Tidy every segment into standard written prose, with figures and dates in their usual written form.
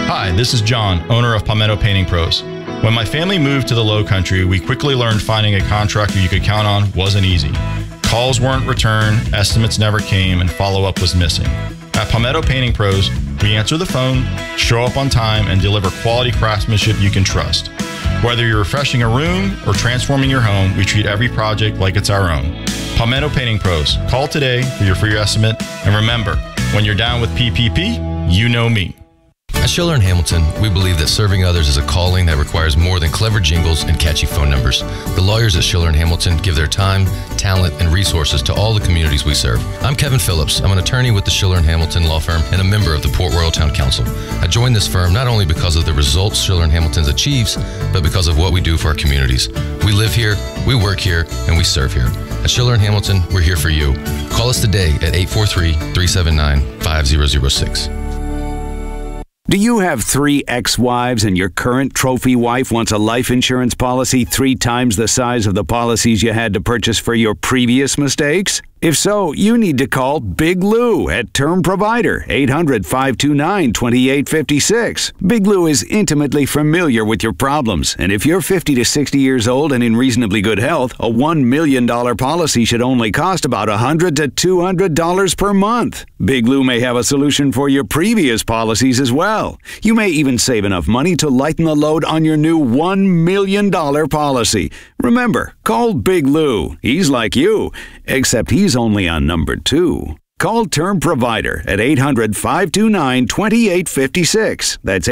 Hi, this is John, owner of Palmetto Painting Pros. When my family moved to the Low Country, we quickly learned finding a contractor you could count on wasn't easy. Calls weren't returned, estimates never came, and follow-up was missing. At Palmetto Painting Pros, we answer the phone, show up on time, and deliver quality craftsmanship you can trust. Whether you're refreshing a room or transforming your home, we treat every project like it's our own. Palmetto Painting Pros. Call today for your free estimate. And remember, when you're down with PPP, you know me. At Schiller & Hamilton, we believe that serving others is a calling that requires more than clever jingles and catchy phone numbers. The lawyers at Schiller & Hamilton give their time, talent, and resources to all the communities we serve. I'm Kevin Phillips. I'm an attorney with the Schiller & Hamilton Law Firm and a member of the Port Royal Town Council. I joined this firm not only because of the results Schiller & Hamilton achieves, but because of what we do for our communities. We live here, we work here, and we serve here. At Schiller & Hamilton, we're here for you. Call us today at 843-379-5006. Do you have 3 ex-wives and your current trophy wife wants a life insurance policy 3 times the size of the policies you had to purchase for your previous mistakes? If so, you need to call Big Lou at Term Provider, 800-529-2856. Big Lou is intimately familiar with your problems, and if you're 50 to 60 years old and in reasonably good health, a $1 million policy should only cost about $100 to $200 per month. Big Lou may have a solution for your previous policies as well. You may even save enough money to lighten the load on your new $1 million policy. Remember, call Big Lou. He's like you, except he's only on number 2. Call Term Provider at 800-529-2856. That's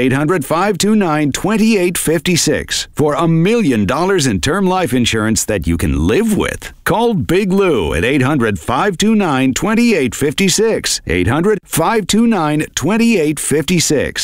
800-529-2856 for $1 million in term life insurance that you can live with. Call Big Lou at 800-529-2856. 800-529-2856.